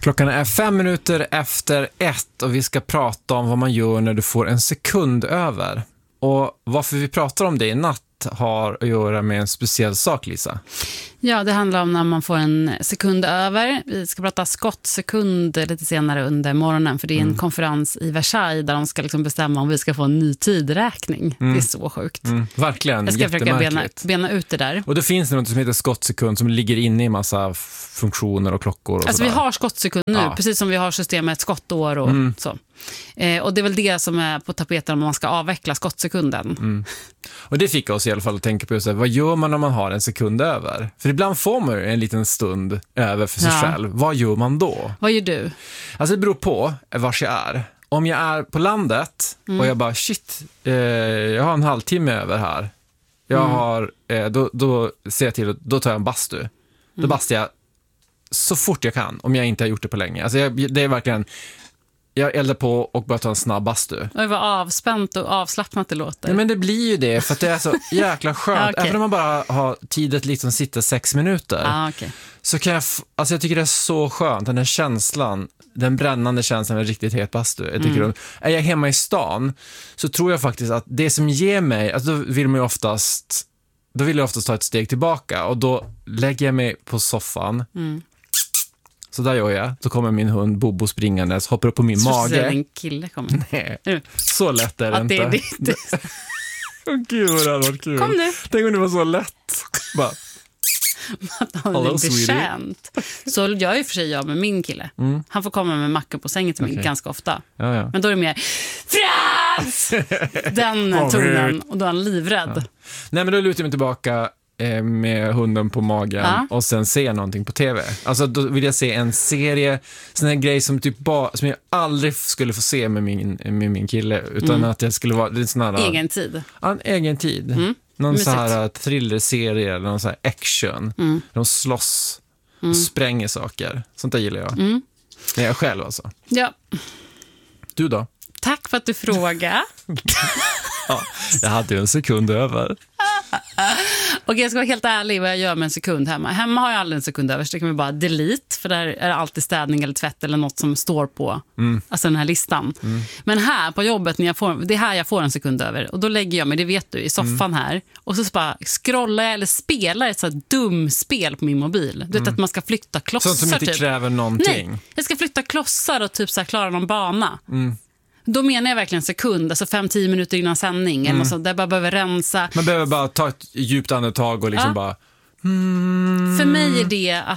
Klockan är 1:05 och vi ska prata om vad man gör när du får en sekund över. Och varför vi pratar om det i natt har att göra med en speciell sak, Lisa. Ja, det handlar om när man får en sekund över. Vi ska prata skottsekund lite senare under morgonen, för det är en konferens i Versailles där de ska liksom bestämma om vi ska få en ny tidräkning. Det är så sjukt. Verkligen, jag ska försöka bena ut det där. Och det finns något som heter skottsekund som ligger inne i massa funktioner och klockor. Och alltså vi har skottsekund nu, precis som vi har systemet skottår och så. Och det är väl det som är på tapeten om man ska avveckla skottsekunden. Och det fick oss i alla fall att tänka på just det. Vad gör man om man har en sekund över? För ibland får man en liten stund över för sig själv. Vad gör man då? Vad gör du? Alltså det beror på vars jag är. Om jag är på landet och jag bara jag har en halvtimme över här. Jag har, då ser jag till, då tar jag en bastu. Då bastar jag så fort jag kan, om jag inte har gjort det på länge. Alltså det är verkligen... Jag eldar på och börjar ta en snabb bastu. Och vad avspänt och avslappnat det låter. Ja, men det blir ju det, för att det är så jäkla skönt. Okay. Även om man bara har tid att liksom sitta 6 minuter. Okay. Så kan jag tycker det är så skönt. Den här känslan, den brännande känslan med riktigt het bastu. Jag tycker är jag hemma i stan så tror jag faktiskt att det som ger mig, alltså då vill jag oftast ta ett steg tillbaka. Och då lägger jag mig på soffan. Så där gör jag. Då kommer min hund Bobo springandes, hoppar upp på min mage. Så din kille kommer. Nej, så lätt är det inte. Gud, vad det hade varit kul. Kom nu. Tänk om det var så lätt. Bara, hello, bekänt. Så gör ju för sig jag med min kille. Han får komma med mackor på sängen till mig ganska ofta. Ja. Men då är det mer Frans! Den tonen. Och då är han livrädd. Ja. Nej, men då lutar jag mig tillbaka med hunden på magen och sen se någonting på tv. Alltså då vill jag se en serie, sån här grej som typ som jag aldrig skulle få se med min kille, utan att det skulle vara en sån här egen tid. En egen tid. Någon så här thrillerserie eller någon så här action. De slåss och spränger saker. Sånt där gillar jag. Nej, jag själv alltså. Ja. Du då? Tack för att du frågar. Jag hade ju en sekund över. Okej, jag ska vara helt ärlig vad jag gör med en sekund hemma. Hemma har jag aldrig en sekund över, så det kan vi bara delete, för där är det alltid städning eller tvätt eller något som står på alltså den här listan. Men här på jobbet, det är här jag får en sekund över, och då lägger jag mig, det vet du, i soffan här, och så bara scrollar jag eller spelar ett så här dumspel på min mobil. Du vet att man ska flytta klossar. Sånt som inte kräver någonting. Nej, jag ska flytta klossar och typ så här klara någon bana. Då menar jag verkligen sekund, alltså 5-10 minuter innan sändning eller något sånt, där jag bara behöver rensa. Man behöver bara ta ett djupt andetag och liksom bara... För mig är det att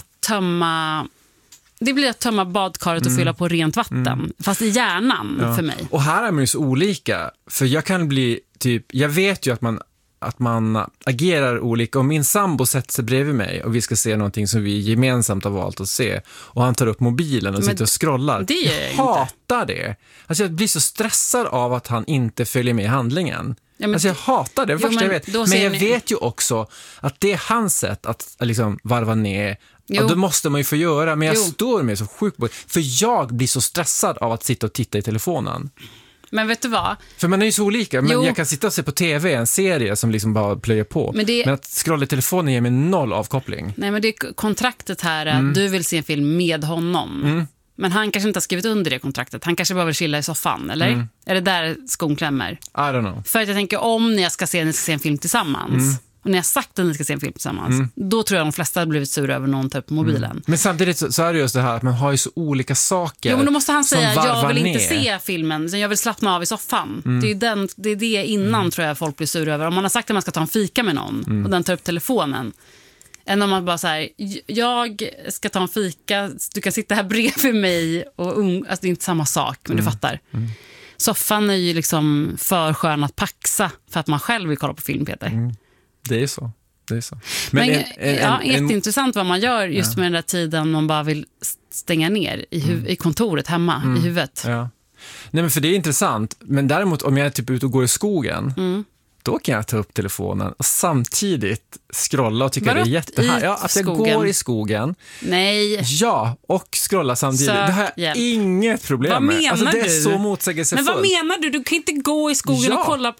det blir att tömma badkaret och fylla på rent vatten, fast i hjärnan för mig. Och här är man ju så olika, för jag kan bli typ, jag vet ju att man agerar olika. Om min sambo sätter sig bredvid mig och vi ska se någonting som vi gemensamt har valt att se, och han tar upp mobilen och sitter och scrollar. Jag hatar det. Alltså jag blir så stressad av att han inte följer med i handlingen. Ja, alltså jag hatar det, först jag vet. Men jag vet ju också att det är hans sätt att liksom varva ner. Och det måste man ju få göra, men jag står med så sjukt på, för jag blir så stressad av att sitta och titta i telefonen. Men vet du vad? För man är ju så olika. Men jag kan sitta och se på tv en serie som liksom bara plöjer på. Men att scrolla i telefonen ger mig 0 avkoppling. Nej, men det är kontraktet här att du vill se en film med honom. Men han kanske inte har skrivit under det kontraktet. Han kanske bara vill chilla i soffan, eller? Är det där skon klämmer? I don't know. För att jag tänker, om ni ska se en film tillsammans, och när jag sagt att ni ska se en film tillsammans, då tror jag de flesta har blivit sura över någon typ på mobilen. Men samtidigt så är det just det här att man har ju så olika saker. Jo, men då måste han säga, jag vill inte se filmen, jag vill slappna av i soffan. Det är det innan tror jag folk blir sura över. Om man har sagt att man ska ta en fika med någon och den tar upp telefonen, än om man bara så här, jag ska ta en fika, du kan sitta här bredvid mig och alltså det är inte samma sak, men du fattar. Soffan är ju liksom för skön att paxa för att man själv vill kolla på film, Peter. Det är så. Men jätteintressant vad man gör just med den där tiden man bara vill stänga ner i kontoret hemma i huvudet. Ja. Nej, men för det är intressant. Men däremot om jag är typ ute och går i skogen, då kan jag ta upp telefonen och samtidigt scrolla och tycka det är jättehärligt. Ja, att jag går i skogen. Nej. Ja, och scrolla samtidigt. Det har jag inget problem med. Vad menar det är du? så motsägelsefullt. Men vad menar du? Du kan inte gå i skogen och kolla på...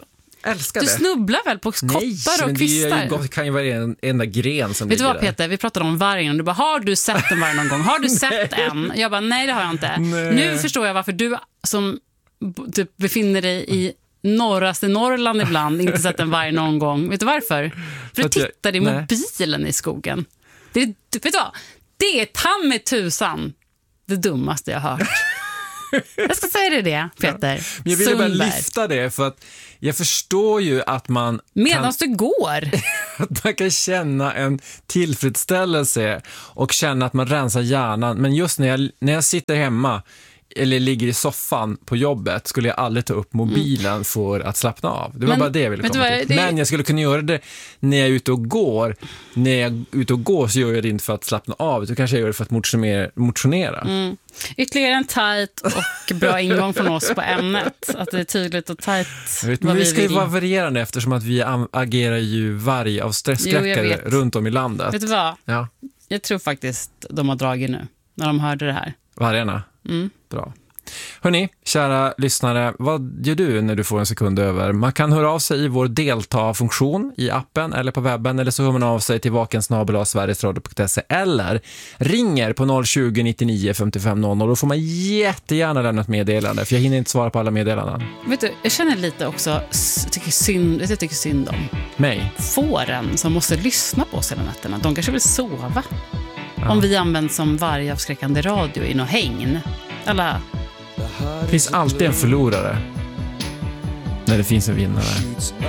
älskar Du det. snubblar väl på kottar och kvistar? Det kan ju vara en enda gren som Vet du ligger vad, Peter? Vi pratade om vargen och du bara, har du sett en varg någon gång? Har du sett en? Jag bara, nej det har jag inte. Nej. Nu förstår jag varför du som typ befinner dig i norraste Norrland ibland inte sett en varg någon gång. Vet du varför? För du tittar i mobilen i skogen. Vet du vad? Det är ta med tusan det dummaste jag hört. Jag ska säga det, Peter. Ja. Men jag ville bara lyfta det för att jag förstår ju att man medans du går. Att man kan känna en tillfredsställelse och känna att man rensar hjärnan. Men just när jag sitter hemma eller ligger i soffan på jobbet skulle jag aldrig ta upp mobilen för att slappna av. Det var bara det jag ville komma till. Men jag skulle kunna göra det när jag är ute och går. När jag är ute och går så gör jag det inte för att slappna av. Då kanske jag gör det för att motionera. Ytterligare en tajt och bra ingång från oss på ämnet. Att det är tydligt och tajt. Men vi ska ju vara varierande eftersom att vi agerar ju varg av stressskräckare runt om i landet. Vet du vad? Ja. Jag tror faktiskt de har dragit nu när de hörde det här. Vargarna? Bra. Hörrni, kära lyssnare, vad gör du när du får en sekund över? Man kan höra av sig i vår delta-funktion i appen eller på webben, eller så hör man av sig till vakensnabel@sverigesradio.se eller ringer på 020 99 55 00. Då får man jättegärna lämna ett meddelande, för jag hinner inte svara på alla meddelanden. Vet du, jag känner lite också, jag tycker synd om mig. Fåren som måste lyssna på oss hela nätterna. De kanske vill sova. Ja. Om vi används som vargavskräckande radio i något hägn. Eller... Det finns alltid en förlorare när det finns en vinnare.